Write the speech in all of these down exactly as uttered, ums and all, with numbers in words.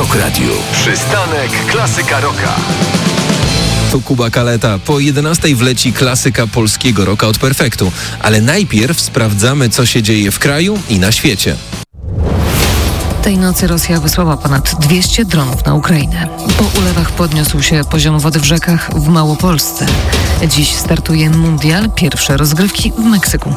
Rock Radio. Przystanek Klasyka Rocka. To Kuba Kaleta. Po jedenastej wleci klasyka polskiego rocka od Perfektu. Ale najpierw sprawdzamy, co się dzieje w kraju i na świecie. Tej nocy Rosja wysłała ponad dwieście dronów na Ukrainę. Po ulewach podniósł się poziom wody w rzekach w Małopolsce. Dziś startuje mundial, pierwsze rozgrywki w Meksyku.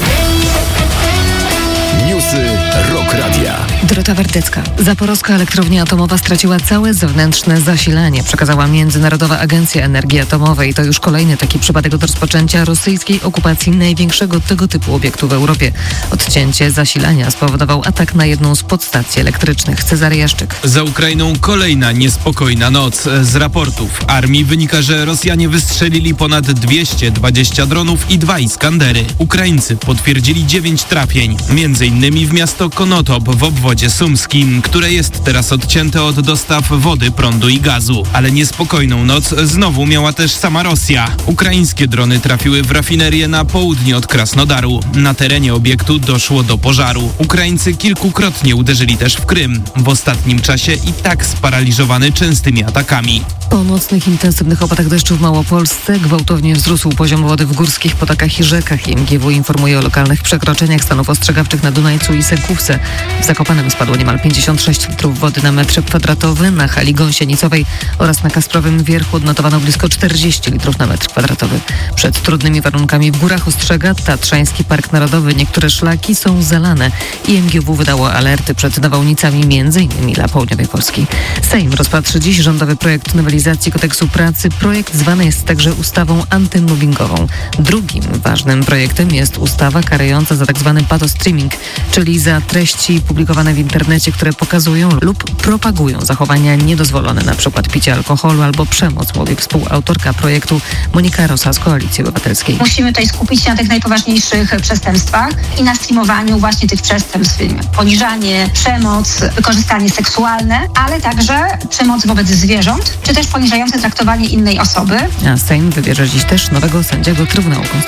Newsy Rock Radia. Dorota Wardecka. Zaporowska elektrownia atomowa straciła całe zewnętrzne zasilanie, przekazała Międzynarodowa Agencja Energii Atomowej. To już kolejny taki przypadek od rozpoczęcia rosyjskiej okupacji największego tego typu obiektu w Europie. Odcięcie zasilania spowodował atak na jedną z podstacji elektrycznych. Cezary Jaszczyk. Za Ukrainą kolejna niespokojna noc. Z raportów armii wynika, że Rosjanie wystrzelili ponad dwieście dwadzieścia dronów i dwa Iskandery. Ukraińcy potwierdzili dziewięć trafień, między innymi w miasto Konotop w obwodzie sumskim, które jest teraz odcięte od dostaw wody, prądu i gazu. Ale niespokojną noc znowu miała też sama Rosja. Ukraińskie drony trafiły w rafinerię na południe od Krasnodaru. Na terenie obiektu doszło do pożaru. Ukraińcy kilkukrotnie uderzyli też w Krym. W ostatnim czasie i tak sparaliżowany częstymi atakami. Po nocnych intensywnych opadach deszczu w Małopolsce gwałtownie wzrósł poziom wody w górskich potokach i rzekach. I M G W informuje o lokalnych przekroczeniach stanów ostrzegawczych na Dunajcu i Sękówce. W Zakopanem spadło niemal pięćdziesiąt sześć litrów wody na metr kwadratowy, na hali Gąsienicowej oraz na Kasprowym Wierchu odnotowano blisko czterdzieści litrów na metr kwadratowy. Przed trudnymi warunkami w górach ostrzega Tatrzański Park Narodowy. Niektóre szlaki są zalane. I M G W wydało alerty przed nawałnicami między innymi dla południowej Polski. Sejm rozpatrzy dziś rządowy projekt nowelizacji kodeksu pracy. Projekt zwany jest także ustawą antymobbingową. Drugim ważnym projektem jest ustawa karająca za tzw. patostreaming, czyli za treści publikowane w internecie, które pokazują lub propagują zachowania niedozwolone, np. picie alkoholu albo przemoc, mówi współautorka projektu Monika Rosa z Koalicji Obywatelskiej. Musimy tutaj skupić się na tych najpoważniejszych przestępstwach i na streamowaniu właśnie tych przestępstw. Poniżanie, przemoc, wykorzystanie seksualne, ale także przemoc wobec zwierząt, czy też poniżające traktowanie innej osoby. A Sejm wybierze dziś też nowego sędziego Trybunału Konstytucyjnego.